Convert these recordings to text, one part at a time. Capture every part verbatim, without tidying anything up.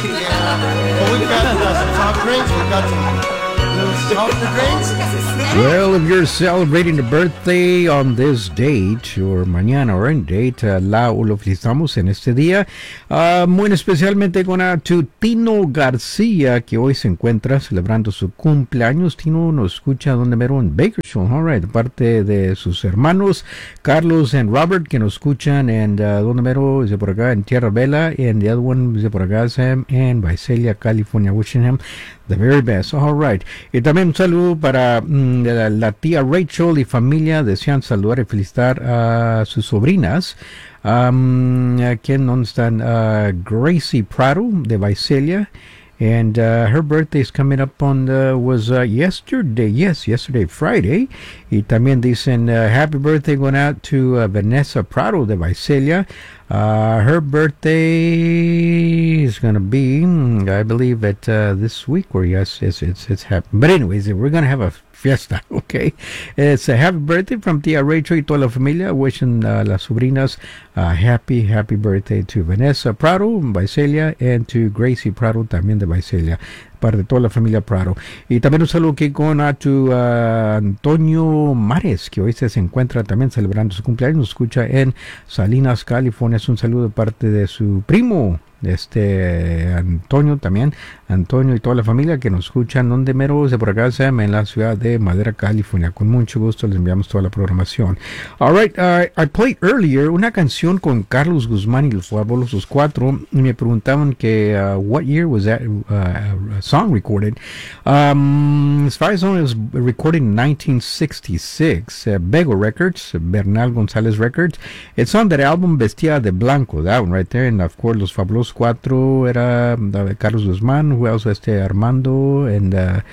Yeah. But we got uh, some soft drinks. We got some little softer drinks. Well, if you're celebrating a birthday on this date, or mañana or any date, uh, la o lo felicitamos en este día. Uh, muy especialmente con a tu Tino García, que hoy se encuentra celebrando su cumpleaños. Tino nos escucha donde mero en Bakersfield, all right, de parte de sus hermanos Carlos y Robert, que nos escuchan en uh, donde mero, de por acá en Tierra Bella, and the other one de por acá Sam en Visalia, California, wishing him the very best. All right. Y también un saludo para mm, la, la tía Rachel y familia. Desean saludar y felicitar a sus sobrinas. Um, aquí en donde están uh, Gracie Prado de Visalia. And uh, her birthday is coming up on the, was uh, yesterday, yes, yesterday, Friday. Y también dicen uh, happy birthday going out to uh, Vanessa Prado de Visalia. Uh, her birthday is going to be, I believe, at uh, this week, or yes, it's it's it's happening. But anyways, we're going to have a fiesta, okay? It's a happy birthday from Tia Rachel y toda la familia, wishing uh, las sobrinas uh, happy, happy birthday to Vanessa Prado, Visalia, and to Gracie Prado, también de Visalia, parte de toda la familia Prado. Y también un saludo aquí con a tu uh, Antonio Mares, que hoy se encuentra también celebrando su cumpleaños, nos escucha en Salinas, California. Es un saludo de parte de su primo, este Antonio también, Antonio y toda la familia que nos escuchan donde mero de por acá Sam, en la ciudad de Madera, California. Con mucho gusto les enviamos toda la programación. All right, uh, I played earlier una canción con Carlos Guzmán y los Fabulosos Cuatro, y me preguntaban que uh, what year was that uh, song recorded. Um, as far as I know, it was recorded in nineteen sixty-six, uh, Bego Records, Bernal González Records. It's on that album Vestida de Blanco, that one right there, and of course Los Fabulosos Cuatro era uh, Carlos Guzmán, who else, este Armando, and uh,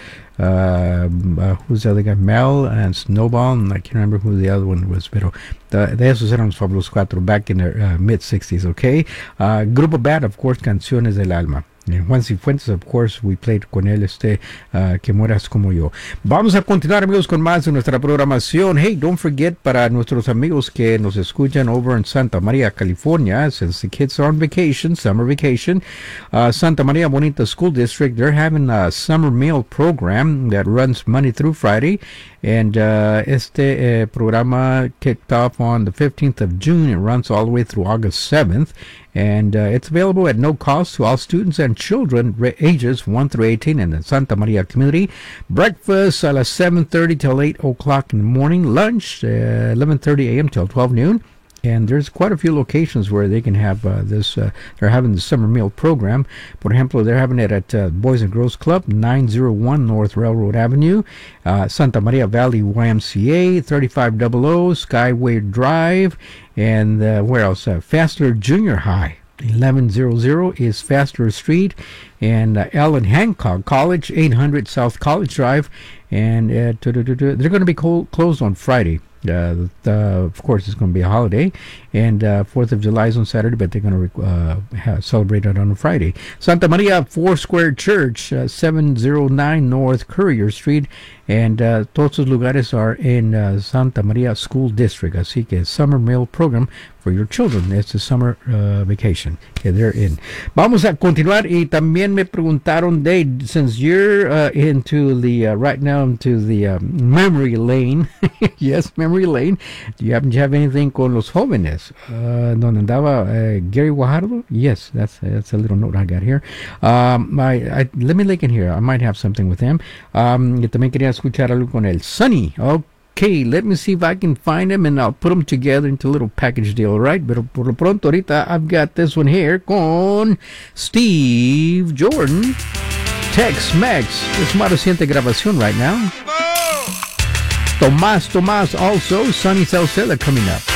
uh, uh, who's the other guy, Mel and Snowball, and I can't remember who the other one was, pero uh, de esos eran Los Fabulosos Cuatro back in the uh, mid sixties, okay? Uh, Grupo Bad, of course, Canciones del Alma. And Juan Cifuentes, of course, we played con él este uh, Que Mueras Como Yo. Vamos a continuar, amigos, con más de nuestra programación. Hey, don't forget, para nuestros amigos que nos escuchan over in Santa Maria, California, since the kids are on vacation, summer vacation, uh, Santa Maria Bonita School District, they're having a summer meal program that runs Monday through Friday. And uh, este uh, programa kicked off on the fifteenth of June. It runs all the way through August seventh. And uh, it's available at no cost to all students and children ages one through eighteen in the Santa Maria community. Breakfast at seven thirty till eight o'clock in the morning. Lunch uh, eleven thirty a.m. till twelve noon. And there's quite a few locations where they can have uh, this, uh, they're having the summer meal program. For example, they're having it at uh, Boys and Girls Club, nine oh one North Railroad Avenue, uh, Santa Maria Valley Y M C A, thirty-five hundred Skyway Drive, and uh, where else? Uh, Fassler Junior High. eleven hundred is Fassler Street, and uh, Ellen Hancock College, eight hundred South College Drive, and uh, they're going to be co- closed on Friday. Uh, the, of course, it's going to be a holiday, and uh, fourth of July is on Saturday, but they're going to uh, have, celebrate it on a Friday. Santa Maria Foursquare Church, uh, seven oh nine North Courier Street, and uh, todos los lugares are in uh, Santa Maria School District. Así que summer meal program for your children. It's a summer uh, vacation que they're in. Vamos a continuar, y también me preguntaron, they, since you're uh, into the uh, right now into the uh, memory lane, yes, memory lane. Do you happen to have anything con los jóvenes? Uh, donde andaba uh, Gary Guajardo? Yes, that's that's a little note I got here. Um, I, I, let me look in here. I might have something with him. Um, y también quería escuchar algo con el Sunny. Okay, let me see if I can find them, and I'll put them together into a little package deal, all right? Pero por lo pronto ahorita I've got this one here con Steve Jordan. Tex-Mex. Es una reciente grabación right now. Tomás Tomás also, Sunny Salceda coming up.